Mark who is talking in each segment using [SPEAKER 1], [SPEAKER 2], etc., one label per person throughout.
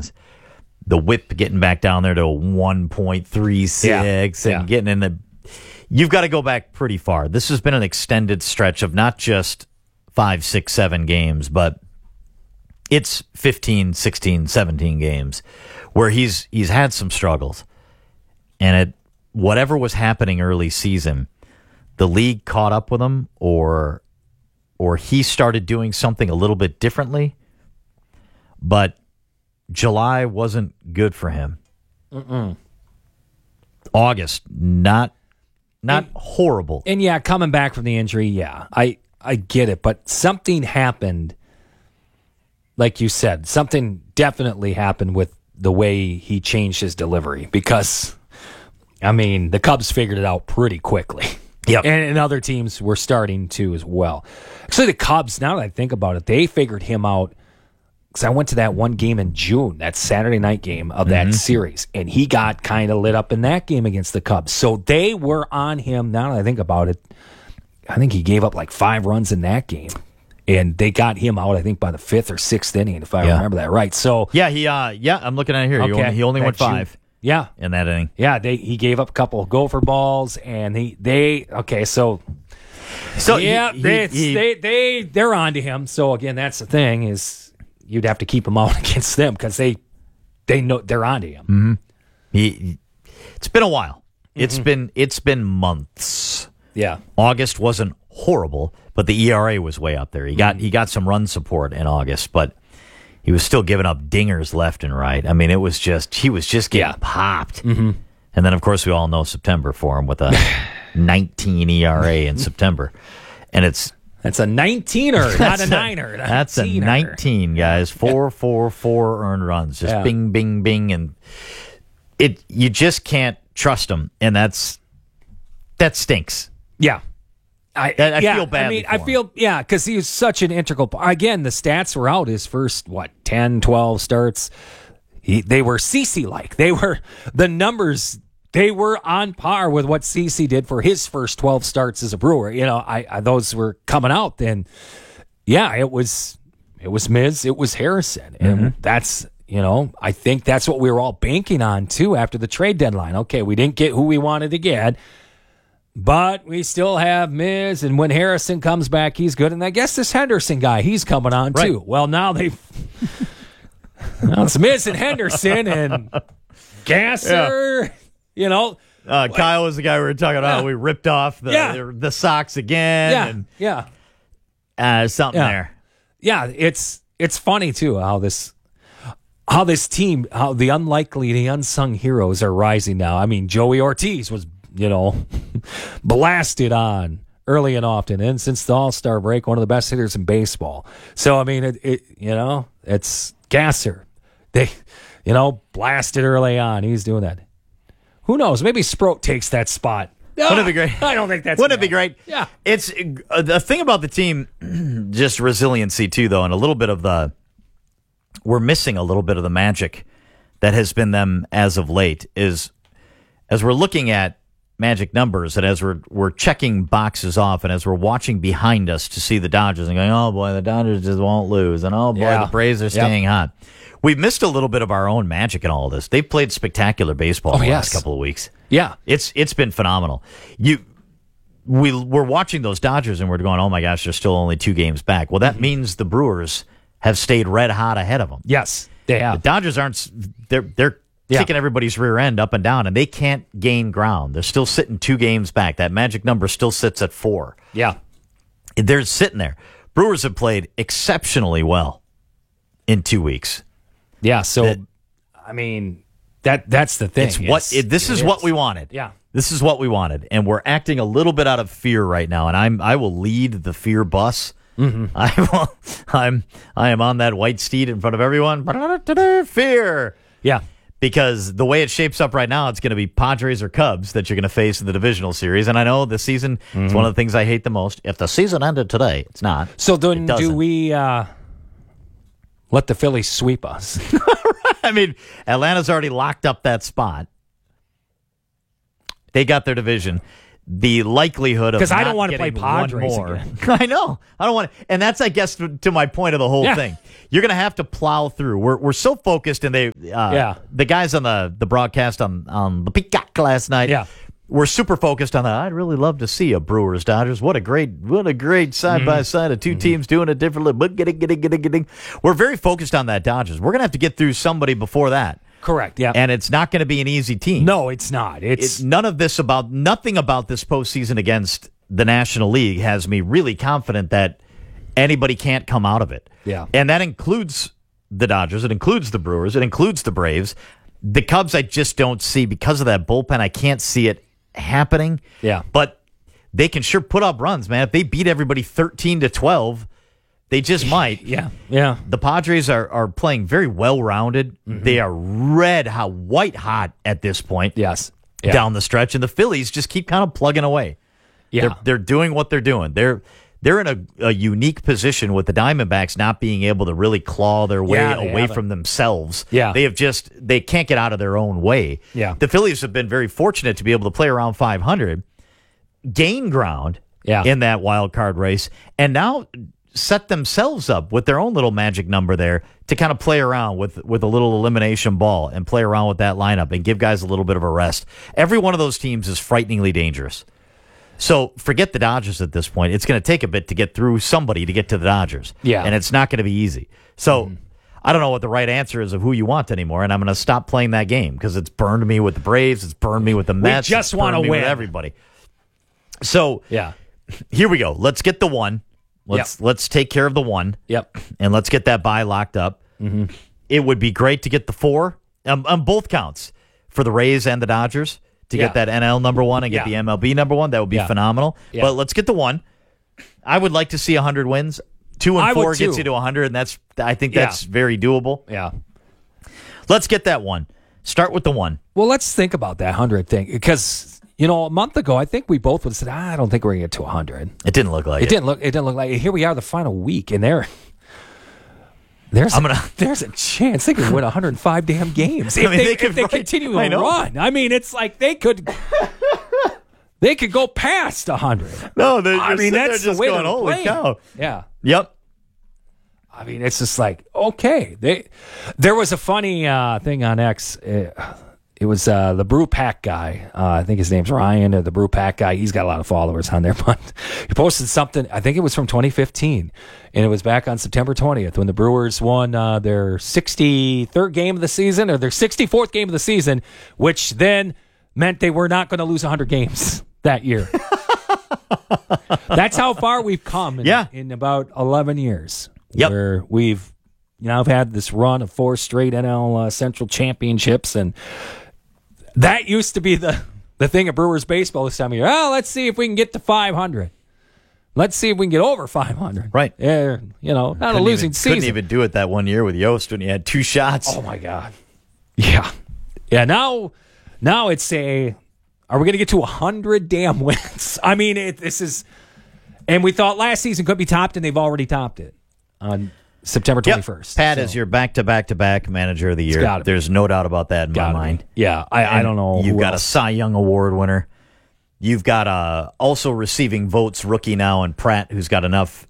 [SPEAKER 1] wins. The whip getting back down there to a 1.36 and getting in the... You've got to go back pretty far. This has been an extended stretch of not just 5, 6, 7 games, but it's 15, 16, 17 games where he's had some struggles. And whatever was happening early season, the league caught up with him or he started doing something a little bit differently. But July wasn't good for him. August, not horrible.
[SPEAKER 2] And yeah, coming back from the injury, I get it. But something happened, like you said, something definitely happened with the way he changed his delivery. Because, I mean, the Cubs figured it out pretty quickly.
[SPEAKER 1] Yep.
[SPEAKER 2] And other teams were starting to as well. Actually, the Cubs, now that I think about it, they figured him out. Because I went to that one game in June, that Saturday night game of that series, and he got kind of lit up in that game against the Cubs. So they were on him. Now that I think about it, I think he gave up like 5 runs in that game, and they got him out, I think, by the 5th or 6th inning, if I remember that right. So
[SPEAKER 1] I'm looking at it here.
[SPEAKER 2] Okay,
[SPEAKER 1] he only went 5.
[SPEAKER 2] June. Yeah,
[SPEAKER 1] in that inning.
[SPEAKER 2] Yeah, he gave up a couple of gopher balls, and they're on to him. So again, that's the thing is. You'd have to keep him out against them because they know they're onto him.
[SPEAKER 1] It's been a while. It's been months.
[SPEAKER 2] Yeah,
[SPEAKER 1] August wasn't horrible, but the ERA was way up there. He got some run support in August, but he was still giving up dingers left and right. I mean, he was just getting popped. And then of course we all know September for him with a 19 ERA in September, and
[SPEAKER 2] That's a 19er, not a 9er.
[SPEAKER 1] That's a 19, guys. 4 earned runs. Just bing, bing, bing. And you just can't trust him. And that stinks.
[SPEAKER 2] Yeah. I
[SPEAKER 1] feel badly for him.
[SPEAKER 2] Because he was such an integral part. Again, the stats were out his first, 10, 12 starts. They were CeCe-like. They were the numbers. They were on par with what CeCe did for his first 12 starts as a Brewer. You know, those were coming out then. Yeah, it was Miz, it was Harrison. And that's, I think that's what we were all banking on too after the trade deadline. Okay, we didn't get who we wanted to get, but we still have Miz, and when Harrison comes back, he's good. And I guess this Henderson guy, he's coming on too. Well, now it's Miz and Henderson and Gasser.
[SPEAKER 1] Yeah. Kyle was the guy we were talking about. We ripped off the socks again. Something there.
[SPEAKER 2] Yeah, it's funny too how this team, how the unsung heroes are rising now. I mean, Joey Ortiz was blasted on early and often, and since the All-Star break, one of the best hitters in baseball. So I mean, it's Gasser. They blasted early on. He's doing that. Who knows? Maybe Sproat takes that spot.
[SPEAKER 1] Wouldn't it be great?
[SPEAKER 2] I don't think that's...
[SPEAKER 1] Wouldn't it be great?
[SPEAKER 2] Yeah.
[SPEAKER 1] It's the thing about the team, just resiliency too, though, and a little bit of we're missing a little bit of the magic that has been them as of late, is as we're looking at magic numbers and as we're checking boxes off and as we're watching behind us to see the Dodgers and going, oh boy, the Dodgers just won't lose, and oh boy, the Braves are staying hot. We've missed a little bit of our own magic in all of this. They've played spectacular baseball the last couple of weeks.
[SPEAKER 2] Yeah.
[SPEAKER 1] It's been phenomenal. We're watching those Dodgers and we're going, oh my gosh, they're still only 2 games back. Well, that means the Brewers have stayed red hot ahead of them.
[SPEAKER 2] Yes, they have.
[SPEAKER 1] The Dodgers aren't, they're kicking everybody's rear end up and down, and they can't gain ground. They're still sitting 2 games back. That magic number still sits at 4.
[SPEAKER 2] Yeah.
[SPEAKER 1] They're sitting there. Brewers have played exceptionally well in 2 weeks.
[SPEAKER 2] Yeah, so I mean that's the thing.
[SPEAKER 1] This is what we wanted.
[SPEAKER 2] Yeah,
[SPEAKER 1] this is what we wanted, and we're acting a little bit out of fear right now. And I will lead the fear bus. I am on that white steed in front of everyone. Fear.
[SPEAKER 2] Yeah,
[SPEAKER 1] because the way it shapes up right now, it's going to be Padres or Cubs that you're going to face in the divisional series. And I know this season it's one of the things I hate the most. If the season ended today, it's not.
[SPEAKER 2] So then, do we? Let the Phillies sweep us.
[SPEAKER 1] I mean, Atlanta's already locked up that spot. They got their division. the likelihood of
[SPEAKER 2] because I
[SPEAKER 1] not
[SPEAKER 2] don't want to play
[SPEAKER 1] getting one
[SPEAKER 2] Padres
[SPEAKER 1] more.
[SPEAKER 2] again.
[SPEAKER 1] I know. I don't want to. And that's, I guess, to my point of the whole
[SPEAKER 2] Yeah.
[SPEAKER 1] thing. You're going to have to plow through. We're so focused, and the guys on the broadcast on the Peacock last night.
[SPEAKER 2] Yeah.
[SPEAKER 1] We're super focused on that. I'd really love to see a Brewers Dodgers. What a great side by side of two teams doing it differently. But getting. We're very focused on that Dodgers. We're going to have to get through somebody before that.
[SPEAKER 2] Correct. Yeah.
[SPEAKER 1] And it's not going to be an easy team.
[SPEAKER 2] No, it's not. It's
[SPEAKER 1] Nothing about this postseason against the National League has me really confident that anybody can't come out of it.
[SPEAKER 2] Yeah.
[SPEAKER 1] And that includes the Dodgers. It includes the Brewers. It includes the Braves. The Cubs, I just don't see because of that bullpen. I can't see it happening.
[SPEAKER 2] Yeah.
[SPEAKER 1] But they can sure put up runs, man. If they beat everybody 13-12, they just might.
[SPEAKER 2] Yeah. Yeah.
[SPEAKER 1] The Padres are playing very well-rounded. They are white hot at this point.
[SPEAKER 2] Yes. Yeah.
[SPEAKER 1] Down the stretch, and the Phillies just keep kind of plugging away.
[SPEAKER 2] Yeah.
[SPEAKER 1] They're doing what they're doing. They're in a unique position with the Diamondbacks not being able to really claw their way away from themselves.
[SPEAKER 2] Yeah.
[SPEAKER 1] They can't get out of their own way.
[SPEAKER 2] Yeah.
[SPEAKER 1] The Phillies have been very fortunate to be able to play around 500, gain ground in that wild card race, and now set themselves up with their own little magic number there to kind of play around with a little elimination ball and play around with that lineup and give guys a little bit of a rest. Every one of those teams is frighteningly dangerous. So forget the Dodgers at this point. It's going to take a bit to get through somebody to get to the Dodgers.
[SPEAKER 2] Yeah.
[SPEAKER 1] And it's not going to be easy. So I don't know what the right answer is of who you want anymore, and I'm going to stop playing that game because it's burned me with the Braves. It's burned me with the Mets.
[SPEAKER 2] just want to win.
[SPEAKER 1] With everybody. So here we go. Let's get the one. Let's take care of the one.
[SPEAKER 2] Yep.
[SPEAKER 1] And let's get that bye locked up. Mm-hmm. It would be great to get the 4 on both counts for the Rays and the Dodgers to get that NL number 1 and get the MLB number 1. That would be phenomenal. Yeah. But let's get the 1. I would like to see 100 wins. 2 and 4 gets you to 100, and I think that's very doable.
[SPEAKER 2] Yeah.
[SPEAKER 1] Let's get that 1. Start with the 1.
[SPEAKER 2] Well, let's think about that 100 thing because a month ago, I think we both would have said, I don't think we're going to get to 100.
[SPEAKER 1] It didn't look like it.
[SPEAKER 2] It didn't look like it. Here we are, the final week, and there's a chance they could win 105 damn games if they continue to run. I mean, it's like they could go past 100.
[SPEAKER 1] No,
[SPEAKER 2] that's
[SPEAKER 1] just
[SPEAKER 2] the way
[SPEAKER 1] going, holy cow.
[SPEAKER 2] Yeah.
[SPEAKER 1] Yep.
[SPEAKER 2] I mean, it's just like, okay. There was a funny thing on X. It was the Brew Pack guy. I think his name's Ryan, the Brew Pack guy. He's got a lot of followers on there, but he posted something. I think it was from 2015, and it was back on September 20th when the Brewers won their 63rd game of the season or their 64th game of the season, which then meant they were not going to lose 100 games that year. That's how far we've come in about 11 years.
[SPEAKER 1] Yep.
[SPEAKER 2] Where we've had this run of 4 straight NL Central championships, and that used to be the thing at Brewers baseball this time of year. Oh, let's see if we can get to 500. Let's see if we can get over 500.
[SPEAKER 1] Right.
[SPEAKER 2] Yeah, not a losing season.
[SPEAKER 1] Couldn't even do it that one year with Yost when he had 2 shots.
[SPEAKER 2] Oh, my God. Yeah. Yeah, now it's are we going to get to 100 damn wins? I mean, this is, and we thought last season could be topped, and they've already topped it on September 21st.
[SPEAKER 1] Pat is your back-to-back-to-back manager of the year. There's no doubt about that in my mind.
[SPEAKER 2] Yeah, I don't know.
[SPEAKER 1] You've got a Cy Young Award winner. You've got also receiving votes rookie now in Pratt, who's got enough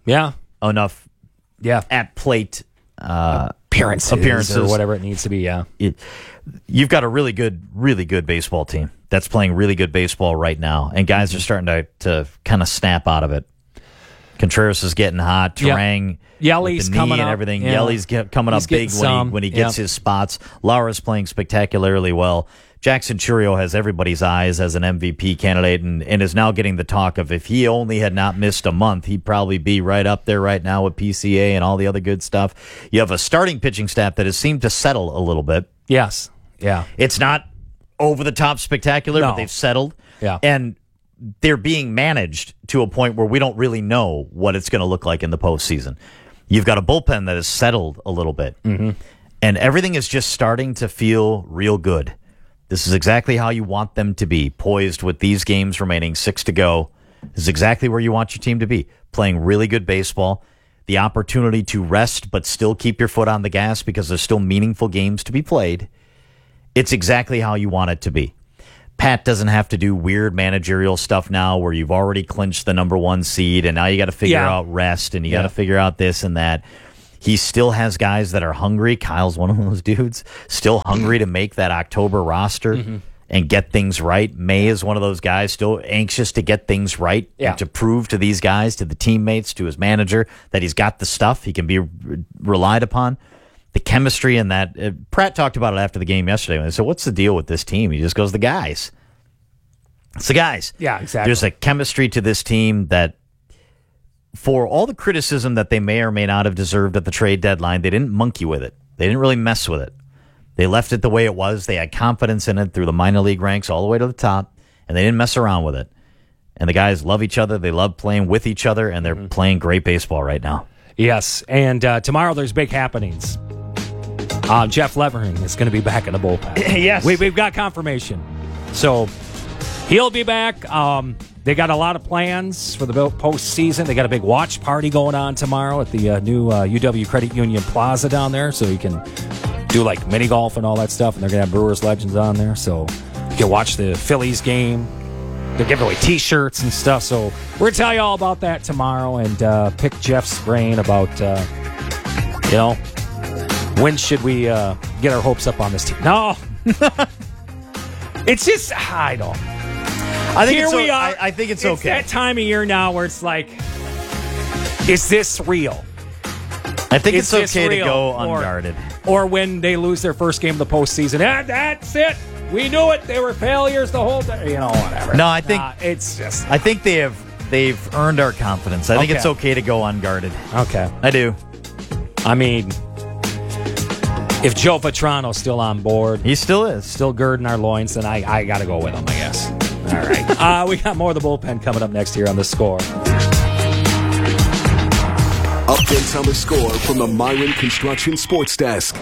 [SPEAKER 1] at plate appearances
[SPEAKER 2] or whatever it needs to be. Yeah,
[SPEAKER 1] you've got a really good baseball team that's playing really good baseball right now, and guys are starting to kind of snap out of it. Contreras is getting hot. Terang,
[SPEAKER 2] Yelly's coming
[SPEAKER 1] and
[SPEAKER 2] up.
[SPEAKER 1] everything.
[SPEAKER 2] Yeah.
[SPEAKER 1] Yelly's coming up big when he gets his spots. Laura's playing spectacularly well. Jackson Churio has everybody's eyes as an MVP candidate and is now getting the talk of if he only had not missed a month, he'd probably be right up there right now with PCA and all the other good stuff. You have a starting pitching staff that has seemed to settle a little bit.
[SPEAKER 2] Yes. Yeah.
[SPEAKER 1] It's not over the top spectacular, but they've settled.
[SPEAKER 2] Yeah.
[SPEAKER 1] And they're being managed to a point where we don't really know what it's going to look like in the postseason. You've got a bullpen that has settled a little bit, and everything is just starting to feel real good. This is exactly how you want them to be, poised with these games remaining, 6 to go. This is exactly where you want your team to be, playing really good baseball, the opportunity to rest but still keep your foot on the gas because there's still meaningful games to be played. It's exactly how you want it to be. Pat doesn't have to do weird managerial stuff now where you've already clinched the number 1 seed and now you got to figure out rest and you got to figure out this and that. He still has guys that are hungry. Kyle's one of those dudes, still hungry to make that October roster and get things right. May is one of those guys still anxious to get things right and to prove to these guys, to the teammates, to his manager that he's got the stuff. He can be relied upon. The chemistry in that. Pratt talked about it after the game yesterday. When they said, what's the deal with this team? He just goes, the guys. It's the guys.
[SPEAKER 2] Yeah, exactly.
[SPEAKER 1] There's a chemistry to this team that, for all the criticism that they may or may not have deserved at the trade deadline, they didn't monkey with it. They didn't really mess with it. They left it the way it was. They had confidence in it through the minor league ranks all the way to the top, and they didn't mess around with it. And the guys love each other. They love playing with each other, and they're playing great baseball right now.
[SPEAKER 2] Yes, and tomorrow there's big happenings. Jeff Levering is going to be back in the bullpen.
[SPEAKER 1] Yes.
[SPEAKER 2] We've got confirmation. So he'll be back. They got a lot of plans for the postseason. They got a big watch party going on tomorrow at the new UW Credit Union Plaza down there, so you can do like mini golf and all that stuff, and they're going to have Brewers legends on there, so you can watch the Phillies game. They're giving away T-shirts and stuff, so we're going to tell you all about that tomorrow and pick Jeff's brain about, when should we get our hopes up on this team? No. It's just, I don't.
[SPEAKER 1] I think
[SPEAKER 2] Here
[SPEAKER 1] we
[SPEAKER 2] are.
[SPEAKER 1] I think it's
[SPEAKER 2] It's
[SPEAKER 1] okay.
[SPEAKER 2] that time of year now where it's like, is this real?
[SPEAKER 1] I think
[SPEAKER 2] Is
[SPEAKER 1] it's
[SPEAKER 2] this
[SPEAKER 1] okay to
[SPEAKER 2] real?
[SPEAKER 1] go unguarded.
[SPEAKER 2] Or when they lose their first game of the postseason, that's it. We knew it. They were failures the whole time. Whatever.
[SPEAKER 1] No, I think
[SPEAKER 2] it's just.
[SPEAKER 1] I think they've earned our confidence. I think it's okay to go unguarded.
[SPEAKER 2] Okay.
[SPEAKER 1] I do.
[SPEAKER 2] I mean, if Joe Vetrano's still on board,
[SPEAKER 1] He still is.
[SPEAKER 2] still girding our loins, then I got to go with him, I guess. All right. We got more of the bullpen coming up next here on The Score.
[SPEAKER 3] Updates on the score from the Myron Construction Sports Desk.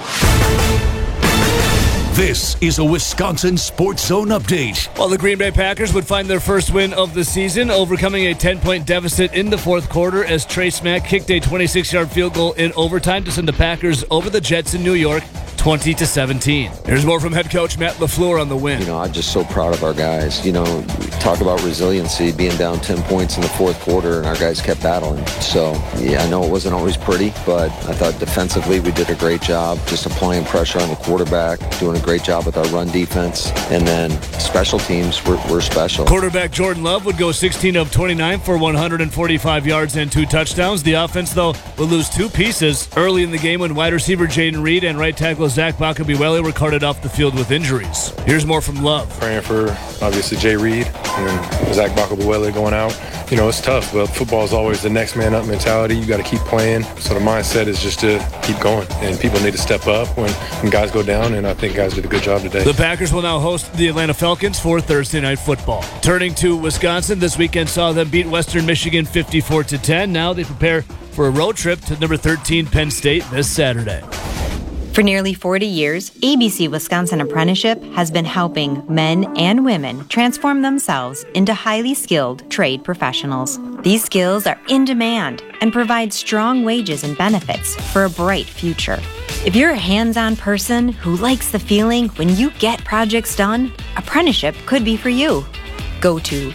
[SPEAKER 4] This is a Wisconsin Sports Zone update.
[SPEAKER 5] Well, the Green Bay Packers would find their first win of the season, overcoming a 10-point deficit in the fourth quarter as Trey Smack kicked a 26-yard field goal in overtime to send the Packers over the Jets in New York, 20-17. Here's more from head coach Matt LaFleur on the win.
[SPEAKER 6] I'm just so proud of our guys. Talk about resiliency, being down 10 points in the fourth quarter, and our guys kept battling. So, I know it wasn't always pretty, but I thought defensively we did a great job just applying pressure on the quarterback, doing a great job with our run defense, and then special teams, we're special.
[SPEAKER 5] Quarterback Jordan Love would go 16 of 29 for 145 yards and 2 touchdowns. The offense, though, would lose 2 pieces early in the game when wide receiver Jaden Reed and right tackle Zach Bakabiwele were carted off the field with injuries. Here's more from Love.
[SPEAKER 7] Praying for, obviously, Jay Reed and then Zach Bakabiwele going out. It's tough, but football is always the next man up mentality. You got to keep playing. So the mindset is just to keep going, and people need to step up when guys go down, and I think guys did a good job today.
[SPEAKER 5] The Packers will now host the Atlanta Falcons for Thursday Night Football. Turning to Wisconsin, this weekend saw them beat Western Michigan 54-10. Now they prepare for a road trip to number 13 Penn State this Saturday.
[SPEAKER 8] For nearly 40 years, ABC Wisconsin Apprenticeship has been helping men and women transform themselves into highly skilled trade professionals. These skills are in demand and provide strong wages and benefits for a bright future. If you're a hands-on person who likes the feeling when you get projects done, apprenticeship could be for you. Go to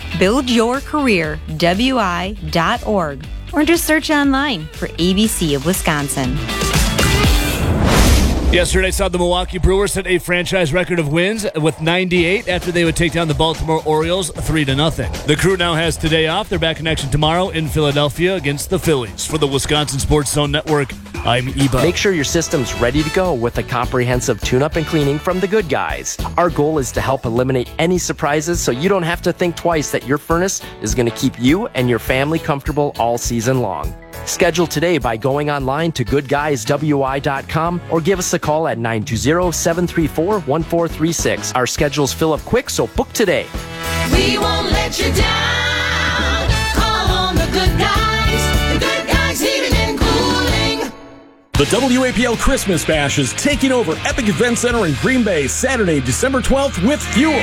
[SPEAKER 8] buildyourcareerwi.org or just search online for ABC of Wisconsin.
[SPEAKER 5] Yesterday saw the Milwaukee Brewers set a franchise record of wins with 98 after they would take down the Baltimore Orioles 3-0. The Crew now has today off. They're back in action tomorrow in Philadelphia against the Phillies. For the Wisconsin Sports Zone Network, I'm Eba.
[SPEAKER 9] Make sure your system's ready to go with a comprehensive tune-up and cleaning from the good guys. Our goal is to help eliminate any surprises so you don't have to think twice that your furnace is going to keep you and your family comfortable all season long. Schedule today by going online to goodguyswi.com or give us a call at 920-734-1436. Our schedules fill up quick, so book today.
[SPEAKER 10] We won't let you down. Call on the good guys. The good guys heating and cooling.
[SPEAKER 11] The WAPL Christmas Bash is taking over Epic Event Center in Green Bay Saturday, December 12th with Fuel.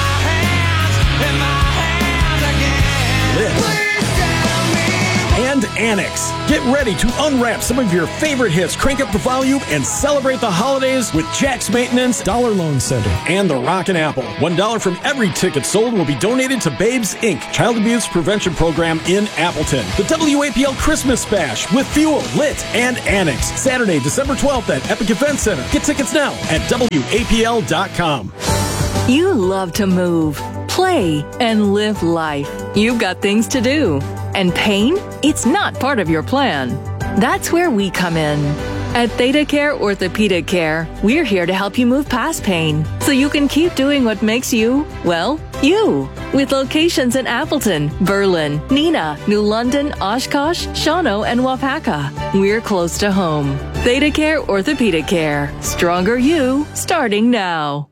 [SPEAKER 11] And Annex. Get ready to unwrap some of your favorite hits, crank up the volume, and celebrate the holidays with Jack's Maintenance, Dollar Loan Center, and the Rockin' Apple. $1 from every ticket sold will be donated to Babes Inc., Child Abuse Prevention Program in Appleton. The WAPL Christmas Bash with Fuel, Lit, and Annex. Saturday, December 12th at Epic Event Center. Get tickets now at WAPL.com.
[SPEAKER 12] You love to move, play, and live life. You've got things to do. And pain? It's not part of your plan. That's where we come in. At Theta Care Orthopedic Care, we're here to help you move past pain so you can keep doing what makes you, well, you. With locations in Appleton, Berlin, Neenah, New London, Oshkosh, Shawano, and Wapaka. We're close to home. Theta Care Orthopedic Care. Stronger you, starting now.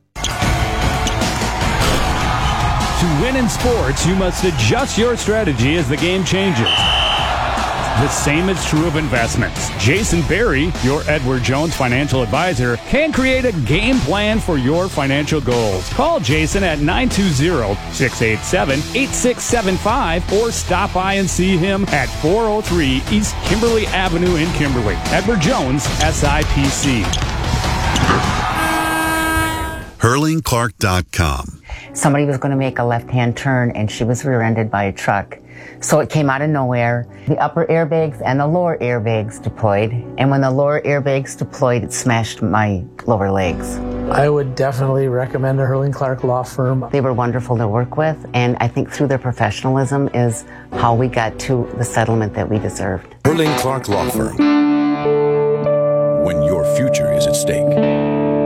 [SPEAKER 13] To win in sports, you must adjust your strategy as the game changes. The same is true of investments. Jason Berry, your Edward Jones financial advisor, can create a game plan for your financial goals. Call Jason at 920-687-8675 or stop by and see him at 403 East Kimberly Avenue in Kimberly. Edward Jones, SIPC.
[SPEAKER 14] HurlingClark.com.
[SPEAKER 15] Somebody was going to make a left-hand turn, and she was rear-ended by a truck. So it came out of nowhere. The upper airbags and the lower airbags deployed, and when the lower airbags deployed, it smashed my lower legs.
[SPEAKER 16] I would definitely recommend the Hurling Clark Law Firm.
[SPEAKER 15] They were wonderful to work with, and I think through their professionalism is how we got to the settlement that we deserved.
[SPEAKER 4] Hurling Clark Law Firm. When your future is at stake.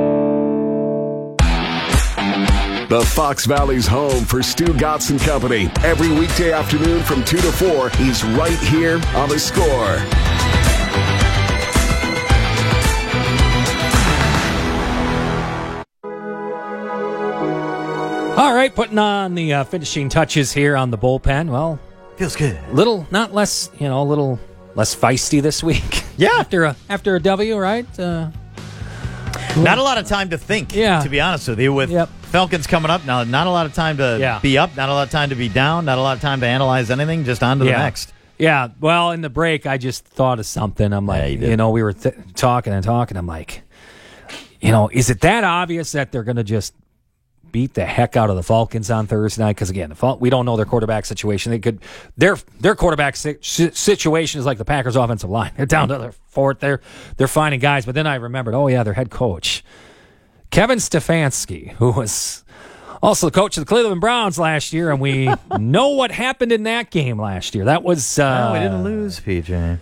[SPEAKER 3] The Fox Valley's home for Stu Gotts and Company. Every weekday afternoon from 2 to 4, he's right here on The Score.
[SPEAKER 2] All right, putting on the finishing touches here on the bullpen. Well,
[SPEAKER 1] feels good.
[SPEAKER 2] A little less feisty this week.
[SPEAKER 1] Yeah,
[SPEAKER 2] after a W, right?
[SPEAKER 1] Not a lot of time to think. To be honest with you, with Falcons coming up now, not a lot of time to be up, not a lot of time to be down, not a lot of time to analyze anything. Just on to the next.
[SPEAKER 2] Yeah. Well, in the break, I just thought of something. I'm like, we were talking and talking. I'm like, is it that obvious that they're going to just beat the heck out of the Falcons on Thursday night? Because again, we don't know their quarterback situation. They could their quarterback situation is like the Packers' offensive line. They're down to their fourth. They're finding guys. But then I remembered, their head coach, Kevin Stefanski, who was also the coach of the Cleveland Browns last year, and we know what happened in that game last year. That was
[SPEAKER 1] we didn't lose, PJ.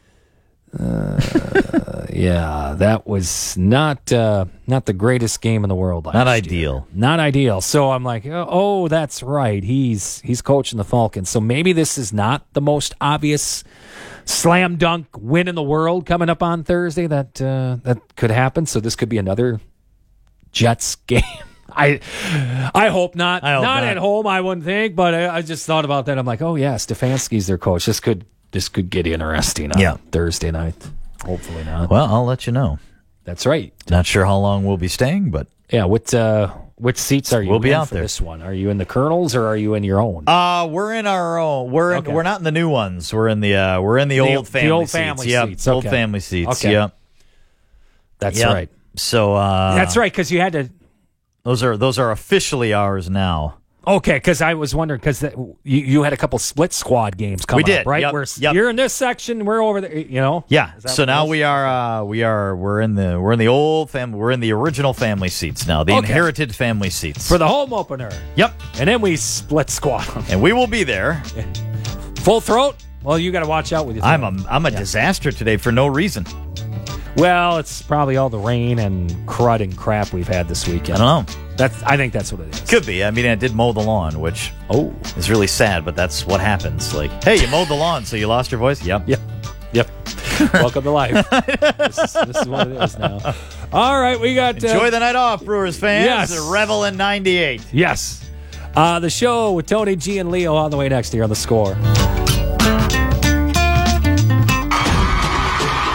[SPEAKER 2] That was not the greatest game in the world last year. Not ideal. So I'm like, that's right. He's coaching the Falcons. So maybe this is not the most obvious slam dunk win in the world coming up on Thursday that could happen. So this could be another Jets game. I hope not. Not at home, I wouldn't think. But I just thought about that. I'm like, Stefanski's their coach. This could get interesting on Thursday night. Hopefully not.
[SPEAKER 1] Well, I'll let you know.
[SPEAKER 2] That's right.
[SPEAKER 1] Not sure how long we'll be staying, but
[SPEAKER 2] which seats are you?
[SPEAKER 1] We'll be out
[SPEAKER 2] for
[SPEAKER 1] there.
[SPEAKER 2] This one. Are you in the Colonels or are you in your own?
[SPEAKER 1] We're in our own. We're not in the new ones. We're in the old family seats.
[SPEAKER 2] Seats.
[SPEAKER 1] Old family seats.
[SPEAKER 2] Okay.
[SPEAKER 1] Yep.
[SPEAKER 2] That's right.
[SPEAKER 1] So
[SPEAKER 2] that's right, because you had to.
[SPEAKER 1] Those are officially ours now.
[SPEAKER 2] Okay, because I was wondering because you had a couple split squad games coming up, right?
[SPEAKER 1] Yep.
[SPEAKER 2] You're in this section, we're over there.
[SPEAKER 1] Yeah. So now we're in the old family. We're in the original family seats now, the inherited family seats
[SPEAKER 2] for the home opener.
[SPEAKER 1] Yep.
[SPEAKER 2] And then we split squad,
[SPEAKER 1] and we will be there.
[SPEAKER 2] Full throat. Well, you got to watch out with your throat.
[SPEAKER 1] I'm a disaster today for no reason.
[SPEAKER 2] Well, it's probably all the rain and crud and crap we've had this weekend.
[SPEAKER 1] I don't know.
[SPEAKER 2] I think that's what it is.
[SPEAKER 1] Could be. I mean, I did mow the lawn, which is really sad, but that's what happens. Like, hey, you mowed the lawn, so you lost your voice? Yep.
[SPEAKER 2] Welcome to life. This is what it is now. All right, we got...
[SPEAKER 1] Enjoy the night off, Brewers fans.
[SPEAKER 2] Yes.
[SPEAKER 1] Revel in 98.
[SPEAKER 2] Yes. The show with Tony G and Leo on the way next here on The Score.
[SPEAKER 11] When you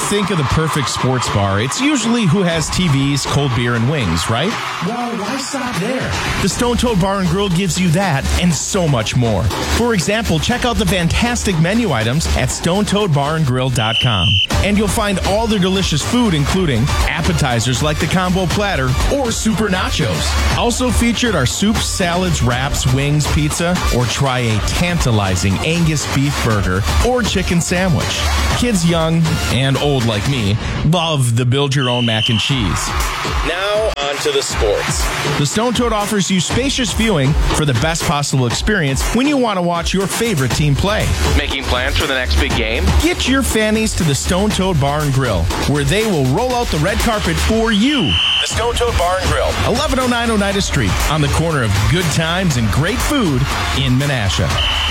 [SPEAKER 14] think of the perfect sports bar, it's usually who has TVs, cold beer, and wings, right?
[SPEAKER 17] Well, why stop there?
[SPEAKER 14] The Stone Toad Bar and Grill gives you that and so much more. For example, check out the fantastic menu items at StoneToadBarandGrill.com. And you'll find all their delicious food, including appetizers like the combo platter or super nachos. Also featured are soups, salads, wraps, wings, pizza, or try a tantalizing Angus beef burger or chicken sandwich. Kids young and old like me love the build your own mac and cheese. Now on to the sports. The Stone Toad offers you spacious viewing for the best possible experience when you want to watch your favorite team play.
[SPEAKER 18] Making plans for the next big game?
[SPEAKER 14] Get your fannies to the Stone Toad Bar and Grill, where they will roll out the red carpet for you. The Stone Toad Bar and Grill, 1109 Oneida Street, on the corner of good times and great food in Menasha.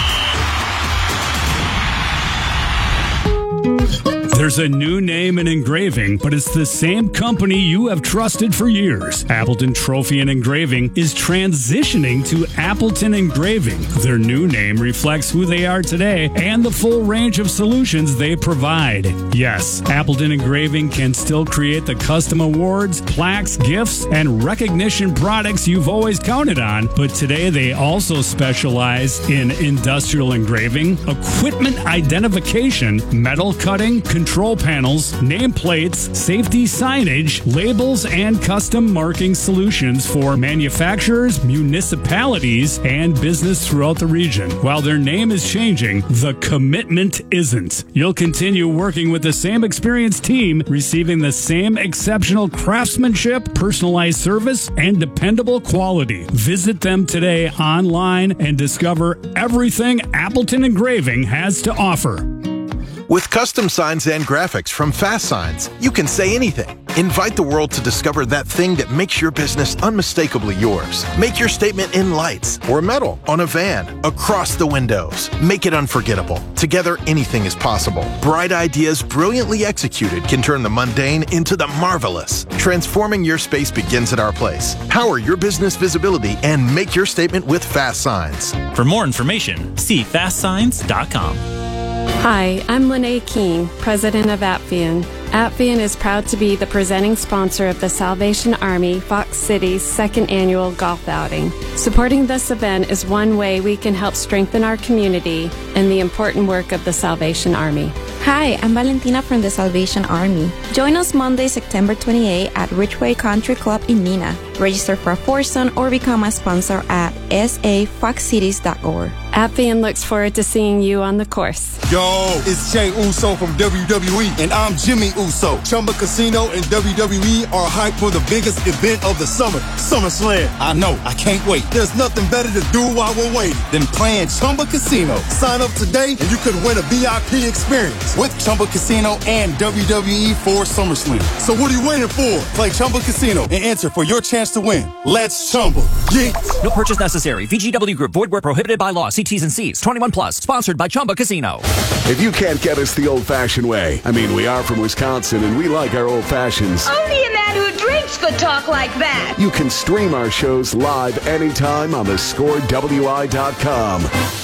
[SPEAKER 13] There's a new name in engraving, but it's the same company you have trusted for years. Appleton Trophy and Engraving is transitioning to Appleton Engraving. Their new name reflects who they are today and the full range of solutions they provide. Yes, Appleton Engraving can still create the custom awards, plaques, gifts, and recognition products you've always counted on, but today they also specialize in industrial engraving, equipment identification, metal cutting, control panels, nameplates, safety signage, labels, and custom marking solutions for manufacturers, municipalities, and business throughout the region. While their name is changing, the commitment isn't. You'll continue working with the same experienced team, receiving the same exceptional craftsmanship, personalized service, and dependable quality. Visit them today online and discover everything Appleton Engraving has to offer.
[SPEAKER 19] With custom signs and graphics from Fast Signs, you can say anything. Invite the world to discover that thing that makes your business unmistakably yours. Make your statement in lights or metal on a van, across the windows. Make it unforgettable. Together, anything is possible. Bright ideas brilliantly executed can turn the mundane into the marvelous. Transforming your space begins at our place. Power your business visibility and make your statement with Fast Signs.
[SPEAKER 20] For more information, see fastsigns.com.
[SPEAKER 21] Hi, I'm Lene King, president of Appian. Appian is proud to be the presenting sponsor of the Salvation Army Fox City's second annual golf outing. Supporting this event is one way we can help strengthen our community and the important work of the Salvation Army.
[SPEAKER 22] Hi, I'm Valentina from the Salvation Army. Join us Monday, September 28 at Ridgeway Country Club in Neenah. Register for a foursome or become a sponsor at safoxcities.org.
[SPEAKER 21] Appian looks forward to seeing you on the course.
[SPEAKER 23] Yo, it's Jey Uso from WWE, and I'm Jimmy Uso. Chumba Casino and WWE are hyped for the biggest event of the summer, SummerSlam. I know, I can't wait. There's nothing better to do while we're waiting than playing Chumba Casino. Sign up today and you could win a VIP experience with Chumba Casino and WWE for SummerSlam. So what are you waiting for? Play Chumba Casino and enter for your chance to win. Let's Chumba. Yeah.
[SPEAKER 20] No purchase necessary. VGW Group. Void where prohibited by law. See T's and C's. 21 plus. Sponsored by Chumba Casino.
[SPEAKER 3] If you can't get us the old-fashioned way, I mean, we are from Wisconsin and we like our old fashions.
[SPEAKER 10] Only a man who drinks could talk like that.
[SPEAKER 3] You can stream our shows live anytime on thescorewi.com.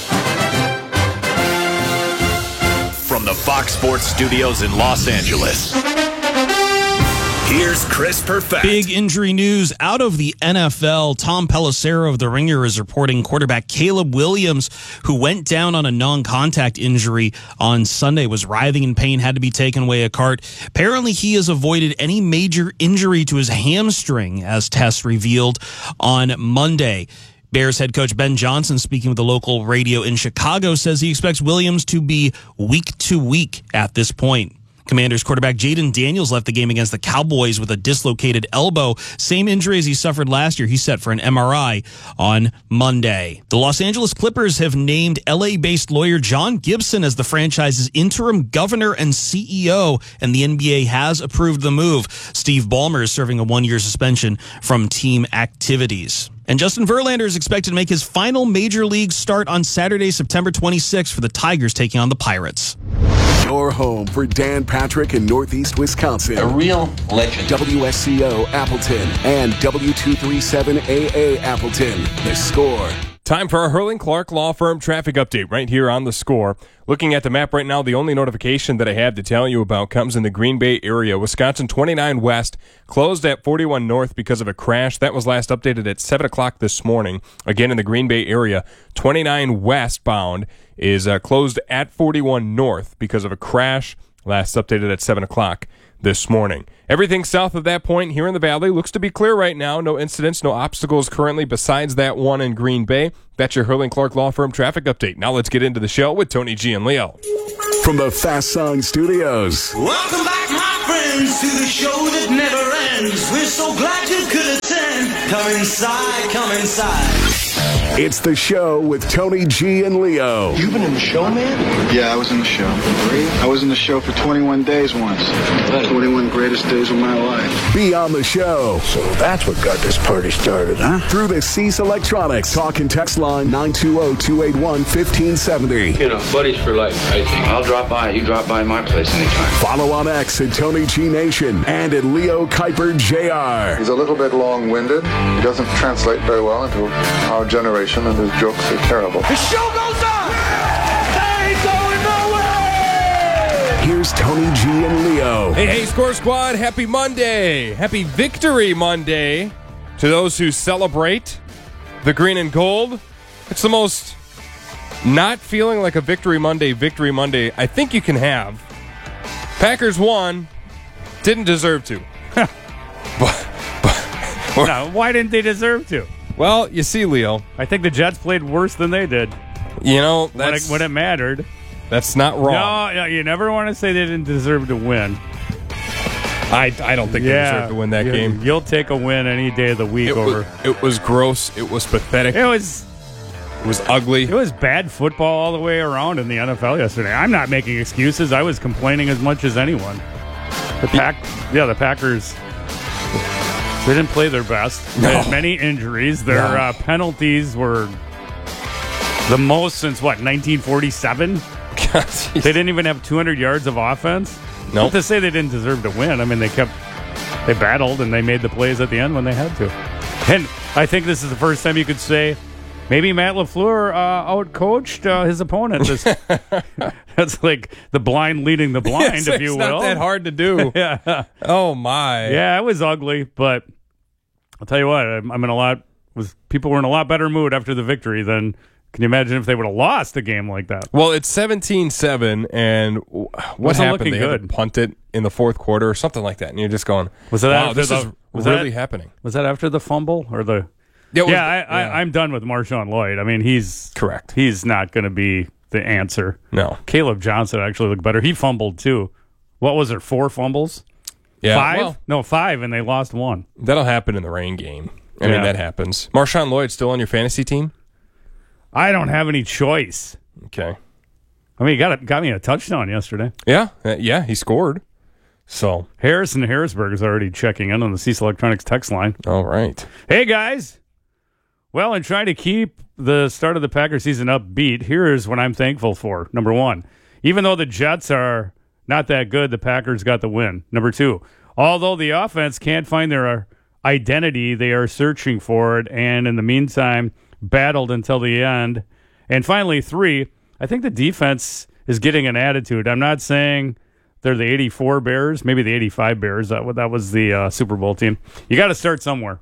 [SPEAKER 24] From the Fox Sports Studios in Los Angeles, here's Chris Perfett.
[SPEAKER 25] Big injury news out of the NFL. Tom Pelissero of The Ringer is reporting quarterback Caleb Williams, who went down on a non-contact injury on Sunday, was writhing in pain, had to be taken away a cart. Apparently, he has avoided any major injury to his hamstring, as tests revealed on Monday. Bears head coach Ben Johnson, speaking with a local radio in Chicago, says he expects Williams to be week to week at this point. Commanders quarterback Jaden Daniels left the game against the Cowboys with a dislocated elbow. Same injury as he suffered last year. He's set for an MRI on Monday. The Los Angeles Clippers have named LA-based lawyer John Gibson as the franchise's interim governor and CEO, and the NBA has approved the move. Steve Ballmer is serving a one-year suspension from team activities. And Justin Verlander is expected to make his final major league start on Saturday, September 26th for the Tigers taking on the Pirates.
[SPEAKER 3] Your home for Dan Patrick in Northeast Wisconsin.
[SPEAKER 26] A real legend.
[SPEAKER 3] WSCO Appleton and W237AA Appleton. The Score.
[SPEAKER 5] Time for our Hurling Clark Law Firm traffic update right here on The Score. Looking at the map right now, the only notification that I have to tell you about comes in the Green Bay area. Wisconsin 29 West closed at 41 North because of a crash. That was last updated at 7 o'clock this morning. Again, in the Green Bay area, 29 westbound is closed at 41 North because of a crash. Last updated at 7 o'clock this morning. Everything south of that point here in the valley looks to be clear right now. No incidents, no obstacles currently besides that one in Green Bay. That's your Hurling Clark Law Firm traffic update. Now let's get into the show with Tony G and Leo.
[SPEAKER 3] From the Fast Song Studios.
[SPEAKER 10] Welcome back, my friends, to the show that never ends. We're so glad you could attend. Come inside, come inside.
[SPEAKER 3] It's the show with Tony G and Leo.
[SPEAKER 6] You've been in the show, man?
[SPEAKER 7] Yeah, I was in the show. I was in the show for 21 days once. 21 greatest days of my life.
[SPEAKER 3] Be on the show.
[SPEAKER 6] So that's what got this party started, huh?
[SPEAKER 3] Through the Cease Electronics talk and text line 920-281-1570.
[SPEAKER 8] You know, buddies for life, I think. I'll drop by. You drop by my place anytime.
[SPEAKER 3] Follow on X at Tony G Nation and at Leo Kuiper Jr.
[SPEAKER 7] He's a little bit long-winded. He doesn't translate very well into our generation, and his jokes are terrible.
[SPEAKER 10] The show goes on! They ain't going nowhere!
[SPEAKER 3] Here's Tony G and Leo.
[SPEAKER 5] Hey, Score Squad, happy Monday. Happy Victory Monday to those who celebrate the green and gold. It's the most not feeling like a Victory Monday I think you can have. Packers won, didn't deserve to.
[SPEAKER 13] No, why didn't they deserve to?
[SPEAKER 5] Well, you see, Leo.
[SPEAKER 13] I think the Jets played worse than they did.
[SPEAKER 5] You know, that's
[SPEAKER 13] when it mattered.
[SPEAKER 5] That's not wrong.
[SPEAKER 13] No, you never want to say they didn't deserve to win.
[SPEAKER 5] I don't think they deserved to win that game.
[SPEAKER 13] You'll take a win any day of the week
[SPEAKER 5] It was gross. It was pathetic.
[SPEAKER 13] It was
[SPEAKER 5] ugly.
[SPEAKER 13] It was bad football all the way around in the NFL yesterday. I'm not making excuses. I was complaining as much as anyone. The Packers. They didn't play their best. They had many injuries. Their penalties were the most since, 1947? They didn't even have 200 yards of offense.
[SPEAKER 5] No.
[SPEAKER 13] Not to say they didn't deserve to win. I mean, they battled and they made the plays at the end when they had to. And I think this is the first time you could say maybe Matt LaFleur out-coached his opponent. That's like the blind leading the blind, if you will.
[SPEAKER 5] It's not that hard to do.
[SPEAKER 13] Yeah.
[SPEAKER 5] Oh, my.
[SPEAKER 13] Yeah, it was ugly, but I'll tell you what, people were in a lot better mood after the victory than, can you imagine if they would have lost a game like that?
[SPEAKER 5] Well, it's 17-7, and what happened? They had to punt it in the fourth quarter or something like that, and you're just going, wow, this is really happening.
[SPEAKER 13] Was that after the fumble or the... I'm done with Marshawn Lloyd. I mean, he's
[SPEAKER 5] correct.
[SPEAKER 13] He's not going to be the answer.
[SPEAKER 5] No.
[SPEAKER 13] Caleb Johnson actually looked better. He fumbled too. What was there? 4 fumbles?
[SPEAKER 5] Yeah.
[SPEAKER 13] 5? No, 5, and they lost 1.
[SPEAKER 5] That'll happen in the rain game. I mean, that happens. Marshawn Lloyd still on your fantasy team?
[SPEAKER 13] I don't have any choice.
[SPEAKER 5] Okay.
[SPEAKER 13] I mean, he got me a touchdown yesterday.
[SPEAKER 5] Yeah. Yeah, he scored. So
[SPEAKER 13] Harrison Harrisburg is already checking in on the Cease Electronics text line.
[SPEAKER 5] All right.
[SPEAKER 13] Hey, guys. Well, in trying to keep the start of the Packers season upbeat, here's what I'm thankful for. Number 1, even though the Jets are not that good, the Packers got the win. Number 2, although the offense can't find their identity, they are searching for it, and in the meantime, battled until the end. And finally, 3, I think the defense is getting an attitude. I'm not saying they're the 84 Bears, maybe the 85 Bears. That was the Super Bowl team. You got to start somewhere.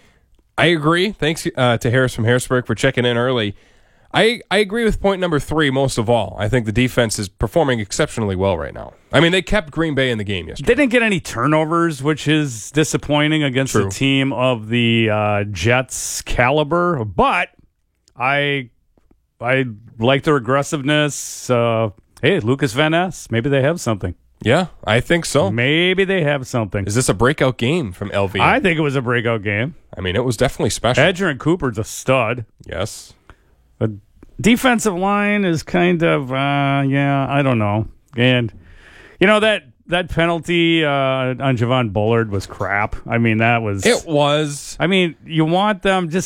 [SPEAKER 5] I agree. Thanks to Harris from Harrisburg for checking in early. I agree with point number 3 most of all. I think the defense is performing exceptionally well right now. I mean, they kept Green Bay in the game yesterday.
[SPEAKER 13] They didn't get any turnovers, which is disappointing against a team of the Jets' caliber. But I like their aggressiveness. Hey, Lucas Van Ness, maybe they have something.
[SPEAKER 5] Yeah, I think so.
[SPEAKER 13] Maybe they have something.
[SPEAKER 5] Is this a breakout game from LV?
[SPEAKER 13] I think it was a breakout game.
[SPEAKER 5] I mean, it was definitely special.
[SPEAKER 13] Edgerrin Cooper's a stud.
[SPEAKER 5] Yes.
[SPEAKER 13] The defensive line is kind of, I don't know. And, that penalty on Javon Bullard was crap. I mean, that was...
[SPEAKER 5] It was.
[SPEAKER 13] I mean, you want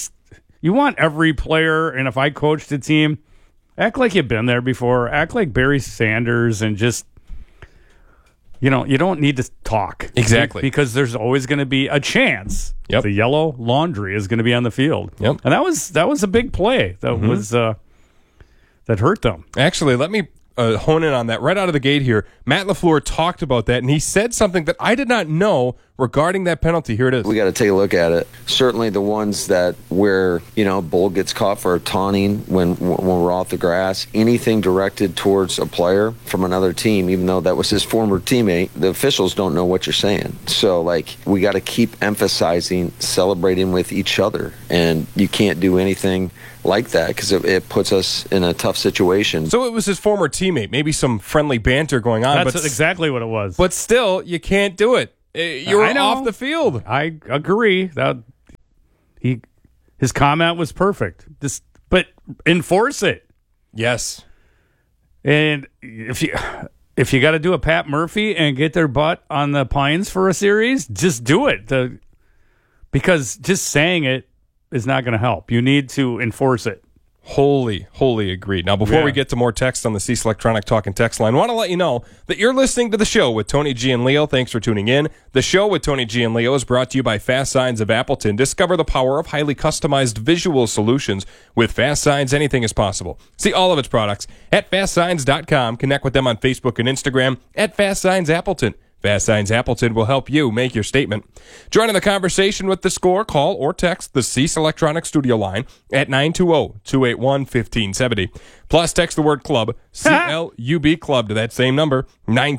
[SPEAKER 13] every player, and if I coached a team, act like you've been there before. Act like Barry Sanders and just... You don't need to talk.
[SPEAKER 5] Exactly.
[SPEAKER 13] Because there's always going to be a chance the yellow laundry is going to be on the field.
[SPEAKER 5] Yep.
[SPEAKER 13] And that was a big play. That was that hurt them.
[SPEAKER 5] Actually, let me hone in on that right out of the gate here. Matt LaFleur talked about that, and he said something that I did not know regarding that penalty. Here it is.
[SPEAKER 4] We got to take a look at it. Certainly the ones that where, Bull gets caught for taunting when we're off the grass, anything directed towards a player from another team, even though that was his former teammate, the officials don't know what you're saying. So, we got to keep emphasizing celebrating with each other, and you can't do anything like that because it puts us in a tough situation.
[SPEAKER 5] So it was his former teammate, maybe some friendly banter going on.
[SPEAKER 13] That's exactly what it was.
[SPEAKER 5] But still, you can't do it. You're off the field.
[SPEAKER 13] I agree that his comment was perfect. But enforce it.
[SPEAKER 5] Yes.
[SPEAKER 13] And if you got to do a Pat Murphy and get their butt on the Pines for a series, just do it. Because just saying it is not going to help. You need to enforce it.
[SPEAKER 5] Wholly agreed. Now, before we get to more text on the Cease Electronic Talk and Text line, I want to let you know that you're listening to the show with Tony G and Leo. Thanks for tuning in. The show with Tony G and Leo is brought to you by Fast Signs of Appleton. Discover the power of highly customized visual solutions. With Fast Signs, anything is possible. See all of its products at fastsigns.com. Connect with them on Facebook and Instagram at Fast Signs Appleton. Fast Signs Appleton will help you make your statement. Join in the conversation with The Score. Call or text the Cease Electronic Studio line at 920-281-1570. Plus, text the word club, C-L-U-B club, to that same number,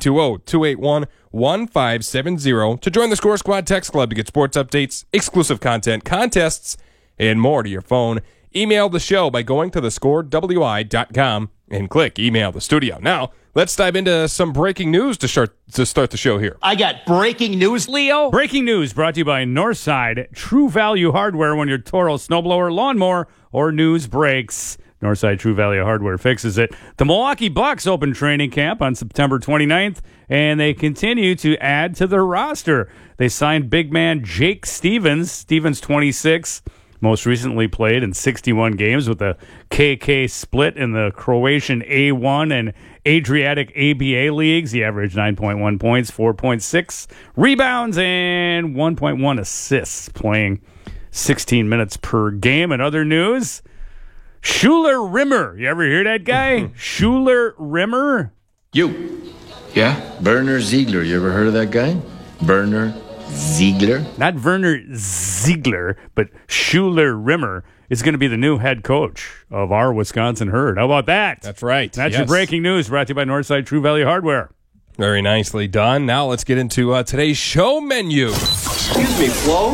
[SPEAKER 5] 920-281-1570, to join the Score Squad Text Club to get sports updates, exclusive content, contests, and more to your phone. Email the show by going to thescorewi.com and click Email the Studio. Now, let's dive into some breaking news to start the show here.
[SPEAKER 9] I got breaking news, Leo.
[SPEAKER 13] Breaking news brought to you by Northside True Value Hardware. When your Toro snowblower, lawnmower, or news breaks, Northside True Value Hardware fixes it. The Milwaukee Bucks open training camp on September 29th, and they continue to add to their roster. They signed big man Jake Stevens. Stevens, 26. Most recently played in 61 games with the KK split in the Croatian A1 and Adriatic ABA leagues. He averaged 9.1 points, 4.6 rebounds, and 1.1 assists, playing 16 minutes per game. And other news, Schuler Rimmer. You ever hear that guy? Schuler Rimmer?
[SPEAKER 6] Yeah? Werner Ziegler. You ever heard of that guy? Werner Ziegler?
[SPEAKER 13] Not Werner Ziegler, but Schuler Rimmer is going to be the new head coach of our Wisconsin Herd. How about that?
[SPEAKER 5] That's right.
[SPEAKER 13] That's your breaking news, brought to you by Northside True Value Hardware.
[SPEAKER 5] Very nicely done. Now let's get into today's show menu.
[SPEAKER 6] Excuse me, Flo?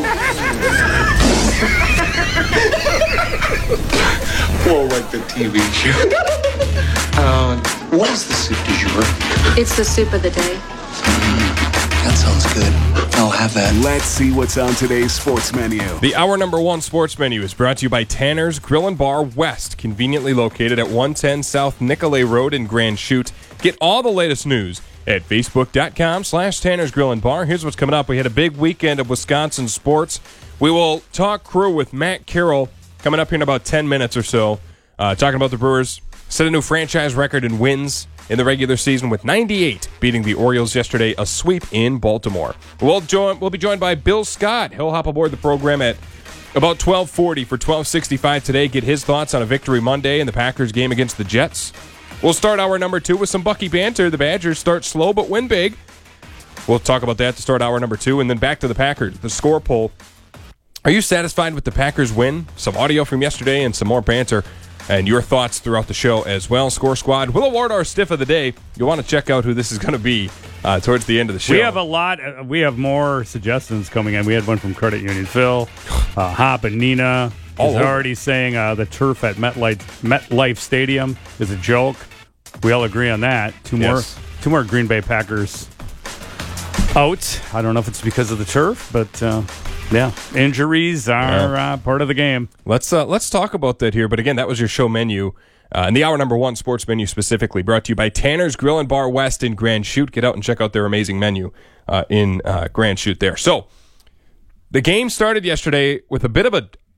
[SPEAKER 6] Flo like the TV show. What is the soup du jour?
[SPEAKER 12] It's the soup of the day.
[SPEAKER 6] That sounds good. I'll have that.
[SPEAKER 3] Let's see what's on today's sports menu.
[SPEAKER 5] The hour number one sports menu is brought to you by Tanner's Grill and Bar West, conveniently located at 110 South Nicolay Road in Grand Chute. Get all the latest news at facebook.com/Tanner's Grill and Bar. Here's what's coming up. We had a big weekend of Wisconsin sports. We will talk crew with Matt Carroll coming up here in about 10 minutes or so, talking about the Brewers. Set a new franchise record in wins in the regular season with 98, beating the Orioles yesterday, a sweep in Baltimore. We'll be joined by Bill Scott. He'll hop aboard the program at about 12:40 for 12:65 today. Get his thoughts on a victory Monday in the Packers game against the Jets. We'll start hour number two with some Bucky banter. The Badgers start slow but win big. We'll talk about that to start hour number two, and then back to the Packers. The score poll. Are you satisfied with the Packers win? Some audio from yesterday and some more banter. And your thoughts throughout the show as well. Score Squad will award our Stiff of the Day. You'll want to check out who this is going to be towards the end of the show.
[SPEAKER 13] We have a lot. We have more suggestions coming in. We had one from Credit Union Phil. Hop and Nina is already saying the turf at MetLife Stadium is a joke. We all agree on that. Two more Green Bay Packers out. I don't know if it's because of the turf, but yeah, injuries are part of the game.
[SPEAKER 5] Let's talk about that here. But again, that was your show menu. And the hour number one sports menu specifically brought to you by Tanner's Grill and Bar West in Grand Chute. Get out and check out their amazing menu in Grand Chute there. So the game started yesterday with a bit of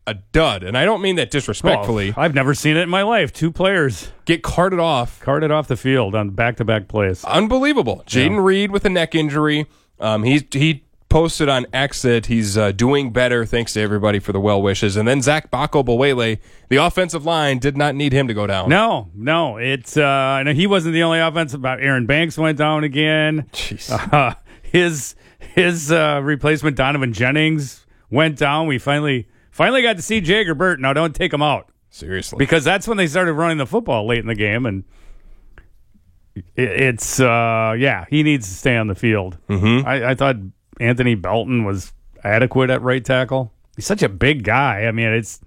[SPEAKER 5] a dud, and I don't mean that disrespectfully.
[SPEAKER 13] I've never seen it in my life. 2 players
[SPEAKER 5] get carted off
[SPEAKER 13] the field on back-to-back plays.
[SPEAKER 5] Unbelievable. Jaden Reed with a neck injury. He posted on X that he's doing better. Thanks to everybody for the well wishes. And then Zach Bako-Bawele, the offensive line did not need him to go down.
[SPEAKER 13] No, it's I know he wasn't the only offensive. Aaron Banks went down again.
[SPEAKER 5] Jeez.
[SPEAKER 13] His replacement Donovan Jennings went down. We finally got to see Jager Burt. Now don't take him out.
[SPEAKER 5] Seriously.
[SPEAKER 13] Because that's when they started running the football late in the game, and it's he needs to stay on the field.
[SPEAKER 5] Mm-hmm.
[SPEAKER 13] I thought Anthony Belton was adequate at right tackle. He's such a big guy. I mean, it's,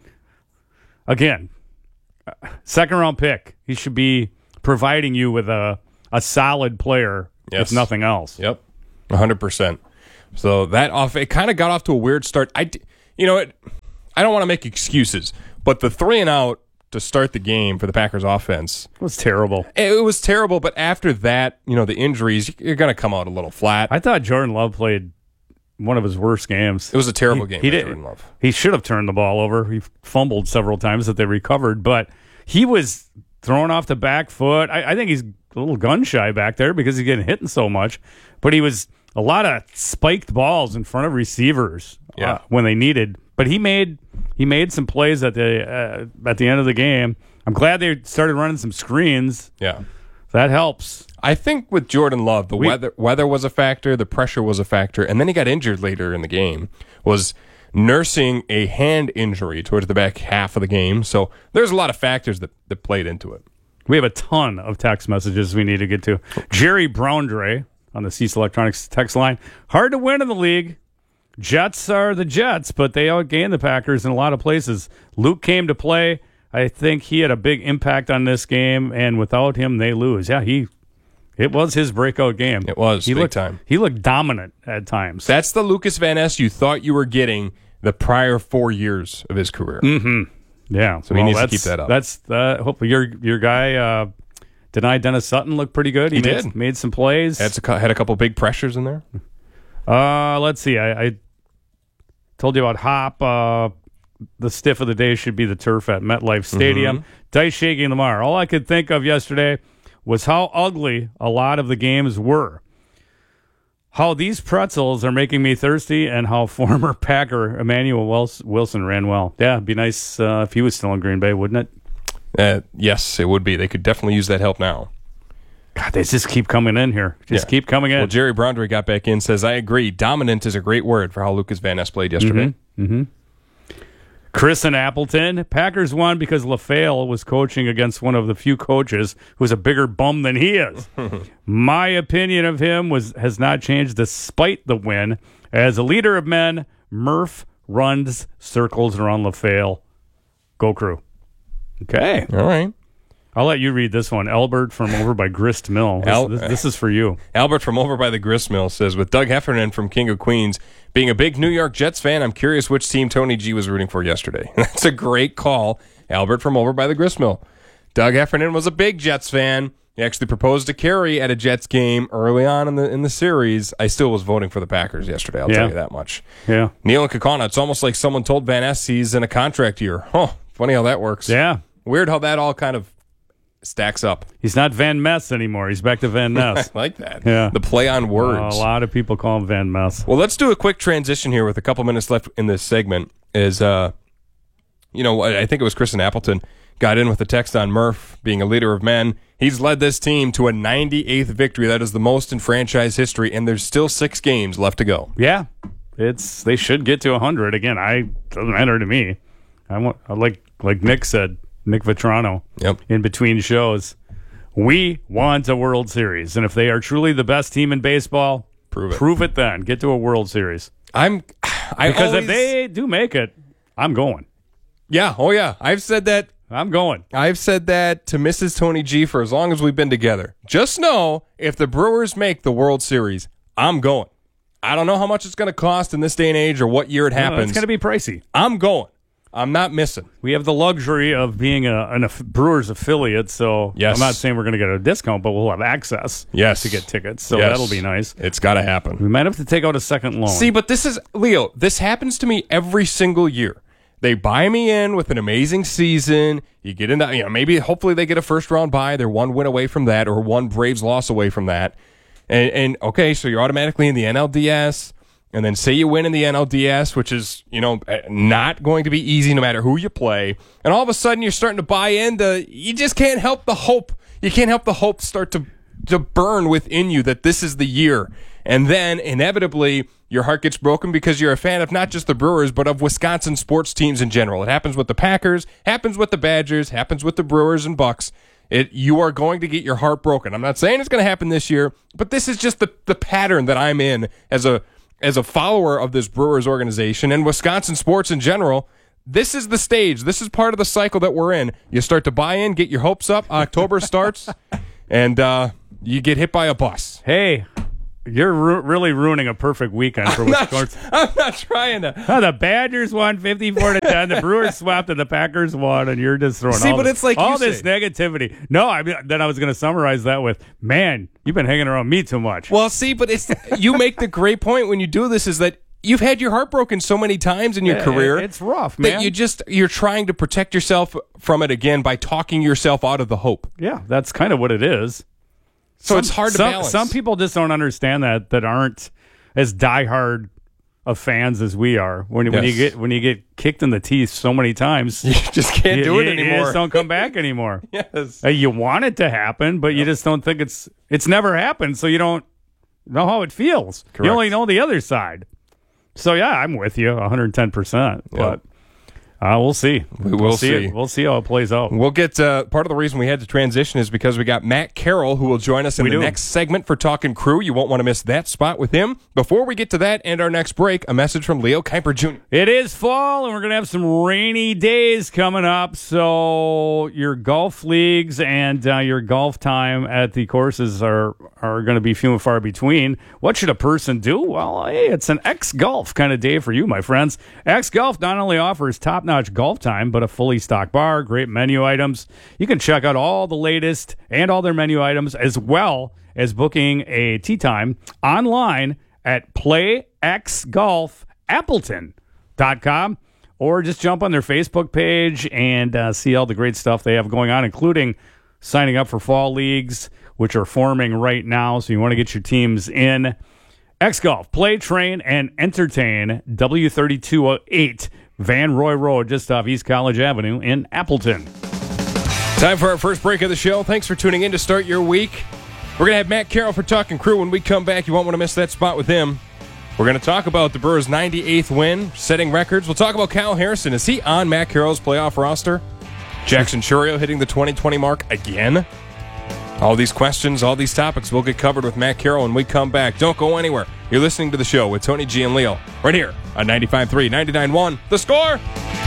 [SPEAKER 13] again, second-round pick. He should be providing you with a solid player, if nothing else.
[SPEAKER 5] Yep, 100%. So it kind of got off to a weird start. I don't want to make excuses, but the 3-and-out to start the game for the Packers offense
[SPEAKER 13] was terrible.
[SPEAKER 5] It was terrible, but after that, the injuries, you're going to come out a little flat.
[SPEAKER 13] I thought Jordan Love played one of his worst games.
[SPEAKER 5] It was a terrible game for Jordan Love.
[SPEAKER 13] He should have turned the ball over. He fumbled several times that they recovered, but he was thrown off the back foot. I think he's a little gun-shy back there because he's getting hit so much, but he was a lot of spiked balls in front of receivers when they needed. But he made some plays at the end of the game. I'm glad they started running some screens.
[SPEAKER 5] Yeah.
[SPEAKER 13] That helps.
[SPEAKER 5] I think with Jordan Love, the weather was a factor, the pressure was a factor, and then he got injured later in the game, was nursing a hand injury towards the back half of the game. So there's a lot of factors that played into it.
[SPEAKER 13] We have a ton of text messages we need to get to. Jerry Browndray on the Cease Electronics text line. Hard to win in the league. Jets are the Jets, but they outgained the Packers in a lot of places. Luke came to play. I think he had a big impact on this game, and without him, they lose. Yeah, it was his breakout game.
[SPEAKER 5] It was big time.
[SPEAKER 13] He looked dominant at times.
[SPEAKER 5] That's the Lucas Van Ness you thought you were getting the prior 4 years of his career.
[SPEAKER 13] Mm-hmm. Yeah,
[SPEAKER 5] so he needs to keep that up.
[SPEAKER 13] That's hopefully your guy. Denied Dennis Sutton looked pretty good. He made some plays.
[SPEAKER 5] Had a couple big pressures in there.
[SPEAKER 13] Let's see. I told you about Hop. The stiff of the day should be the turf at MetLife Stadium.
[SPEAKER 5] Mm-hmm.
[SPEAKER 13] Dice shaking Lamar. All I could think of yesterday was how ugly a lot of the games were. How these pretzels are making me thirsty, and how former Packer Emmanuel Wilson ran well. Yeah, it'd be nice if he was still in Green Bay, wouldn't
[SPEAKER 5] it? Yes, it would be. They could definitely use that help now.
[SPEAKER 13] God, they just keep coming in here. Keep coming in.
[SPEAKER 5] Well, Jerry Browndray got back in, says, I agree. Dominant is a great word for how Lucas Van Ness played yesterday.
[SPEAKER 13] Mm-hmm. Chris in Appleton. Packers won because LaFale was coaching against one of the few coaches who's a bigger bum than he is. My opinion of him has not changed despite the win. As a leader of men, Murph runs circles around LaFale. Go Crew. Okay.
[SPEAKER 5] All right.
[SPEAKER 13] I'll let you read this one. Albert from over by Grist Mill. This is for you.
[SPEAKER 5] Albert from over by the Grist Mill says, with Doug Heffernan from King of Queens being a big New York Jets fan, I'm curious which team Tony G was rooting for yesterday. That's a great call, Albert from over by the Grist Mill. Doug Heffernan was a big Jets fan. He actually proposed to Carrie at a Jets game early on in the series. I still was voting for the Packers yesterday, I'll tell you that much.
[SPEAKER 13] Yeah.
[SPEAKER 5] Neil and Kakana, it's almost like someone told Van Ness he's in a contract year. Oh, funny how that works.
[SPEAKER 13] Yeah.
[SPEAKER 5] Weird how that all kind of stacks up.
[SPEAKER 13] He's not Van Mess anymore. He's back to Van Ness.
[SPEAKER 5] I like that.
[SPEAKER 13] Yeah.
[SPEAKER 5] The play on words.
[SPEAKER 13] A lot of people call him Van Mess.
[SPEAKER 5] Well, let's do a quick transition here with a couple minutes left in this segment. I think it was Chris in Appleton got in with a text on Murph being a leader of men. He's led this team to a 98th victory. That is the most in franchise history, and there's still 6 games left to go.
[SPEAKER 13] Yeah. They should get to 100. Again, doesn't matter to me. Like Nick said, Nick Vetrano, in between shows, we want a World Series. And if they are truly the best team in baseball, prove it then. Get to a World Series. If they do make it, I'm going.
[SPEAKER 5] Yeah. Oh, yeah. I've said that.
[SPEAKER 13] I'm going.
[SPEAKER 5] I've said that to Mrs. Tony G for as long as we've been together. Just know, if the Brewers make the World Series, I'm going. I don't know how much it's going to cost in this day and age or what year it happens.
[SPEAKER 13] It's going to be pricey.
[SPEAKER 5] I'm going. I'm not missing.
[SPEAKER 13] We have the luxury of being a Brewers affiliate, so I'm not saying we're going to get a discount, but we'll have access to get tickets, so that'll be nice.
[SPEAKER 5] It's got to happen.
[SPEAKER 13] We might have to take out a second loan.
[SPEAKER 5] See, but this is, Leo, this happens to me every single year. They buy me in with an amazing season. You get into, maybe hopefully they get a first round bye. They're one win away from that, or one Braves loss away from that. And okay, so you're automatically in the NLDS. And then say you win in the NLDS, which is, not going to be easy no matter who you play. And all of a sudden you're starting to buy into, you just can't help the hope. You can't help the hope start to burn within you that this is the year. And then inevitably your heart gets broken because you're a fan of not just the Brewers, but of Wisconsin sports teams in general. It happens with the Packers, happens with the Badgers, happens with the Brewers and Bucks. You are going to get your heart broken. I'm not saying it's going to happen this year, but this is just the pattern that I'm in as a follower of this Brewers organization and Wisconsin sports in general. This is the stage. This is part of the cycle that we're in. You start to buy in, get your hopes up. October starts, and you get hit by a bus.
[SPEAKER 13] Hey, you're really ruining a perfect weekend for Wisconsin.
[SPEAKER 5] I'm not trying to.
[SPEAKER 13] The Badgers won 54-10. The Brewers swept and the Packers won, and you're just throwing all this negativity. No, then I was going to summarize that with, man, you've been hanging around me too much.
[SPEAKER 5] Well, see, but you make the great point when you do this is that you've had your heart broken so many times in your career.
[SPEAKER 13] It's rough, man.
[SPEAKER 5] That you're trying to protect yourself from it again by talking yourself out of the hope.
[SPEAKER 13] Yeah, that's kind of what it is.
[SPEAKER 5] So it's hard to balance.
[SPEAKER 13] Some people just don't understand that aren't as diehard of fans as we are. When you get kicked in the teeth so many times,
[SPEAKER 5] you just can't do it anymore.
[SPEAKER 13] You just don't come back anymore.
[SPEAKER 5] Yes,
[SPEAKER 13] you want it to happen, but you just don't think it's never happened, so you don't know how it feels.
[SPEAKER 5] Correct.
[SPEAKER 13] You only know the other side. So yeah, I'm with you 110%. But we'll see.
[SPEAKER 5] We'll see.
[SPEAKER 13] We'll see how it plays out.
[SPEAKER 5] We'll get part of the reason we had to transition is because we got Matt Carroll who will join us in the next segment for Talking Crew. You won't want to miss that spot with him. Before we get to that and our next break, a message from Leo Kuiper Jr.
[SPEAKER 13] It is fall, and we're going to have some rainy days coming up. So your golf leagues and your golf time at the courses are going to be few and far between. What should a person do? Well, hey, it's an X-Golf kind of day for you, my friends. X-Golf not only offers top-notch golf time, but a fully stocked bar, great menu items. You can check out all the latest and all their menu items, as well as booking a tee time online at playxgolfappleton.com, or just jump on their Facebook page and see all the great stuff they have going on, including signing up for fall leagues, which are forming right now. So you want to get your teams in. X-Golf, play, train, and entertain. W3208 Van Roy Road, just off East College Avenue in Appleton.
[SPEAKER 5] Time for our first break of the show. Thanks for tuning in to start your week. We're going to have Matt Carroll for Talking Crew. When we come back, you won't want to miss that spot with him. We're going to talk about the Brewers' 98th win, setting records. We'll talk about Kyle Harrison. Is he on Matt Carroll's playoff roster? Jackson Chourio hitting the 2020 mark again? All these questions, all these topics will get covered with Matt Carroll when we come back. Don't go anywhere. You're listening to the show with Tony G and Leo right here on 95.3, 99.1. The Score!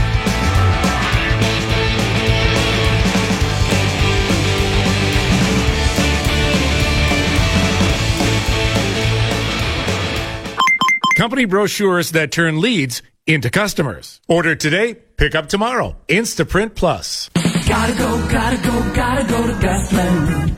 [SPEAKER 1] Company brochures that turn leads into customers. Order today, pick up tomorrow. Instaprint Plus.
[SPEAKER 10] Gotta go to Gustman.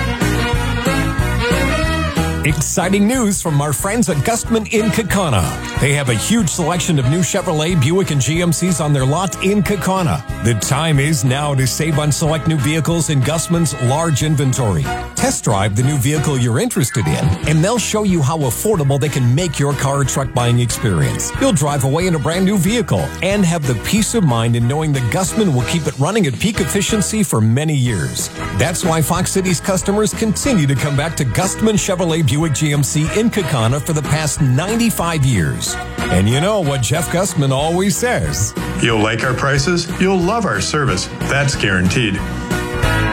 [SPEAKER 2] Exciting news from our friends at Gustman in Kaukauna. They have a huge selection of new Chevrolet, Buick, and GMCs on their lot in Kaukauna. The time is now to save on select new vehicles in Gustman's large inventory. Test drive the new vehicle you're interested in, and they'll show you how affordable they can make your car or truck buying experience. You'll drive away in a brand new vehicle and have the peace of mind in knowing that Gustman will keep it running at peak efficiency for many years. That's why Fox Cities customers continue to come back to Gustman Chevrolet Buick GMC in Kaukauna for the past 95 years. And you know what Jeff Gustman always says.
[SPEAKER 11] You'll like our prices, you'll love our service. That's guaranteed.